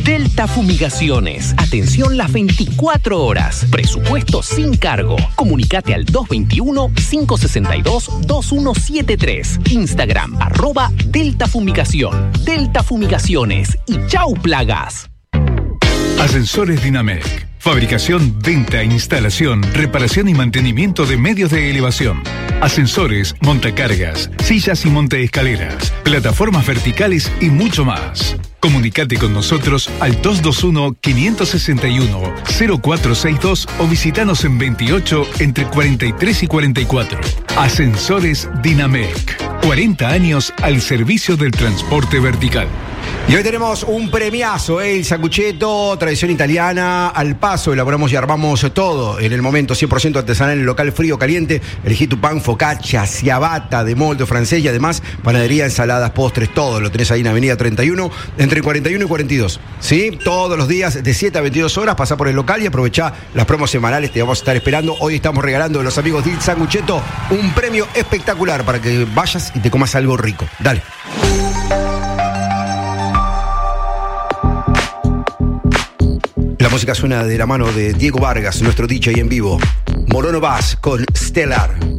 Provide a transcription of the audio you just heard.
Delta Fumigaciones. Atención las 24 horas. Presupuesto sin cargo. Comunicate al 221-562-2173. Instagram, @Delta Fumigación. Delta Fumigaciones. Y chau plagas. Ascensores Dinamec. Fabricación, venta, instalación, reparación y mantenimiento de medios de elevación. Ascensores, montacargas, sillas y montaescaleras, plataformas verticales y mucho más. Comunicate con nosotros al 221-561-0462 o visitanos en 28 entre 43 y 44. Ascensores Dinamec. 40 años al servicio del transporte vertical. Y hoy tenemos un premiazo, el sanguchetto, tradición italiana, al paso, elaboramos y armamos todo en el momento, 100% artesanal en el local frío caliente. Elegí tu pan, focaccia, ciabatta de molde francés y además panadería, ensaladas, postres, todo lo tenés ahí en Avenida 31, entre 41 y 42, ¿sí? Todos los días de 7 a 22 horas, pasá por el local y aprovechá las promos semanales, te vamos a estar esperando. Hoy estamos regalando a los amigos del sanguchetto un premio espectacular para que vayas y te comas algo rico. Dale. La música suena de la mano de Diego Vargas, nuestro DJ en vivo. Morono Bass con Stellar.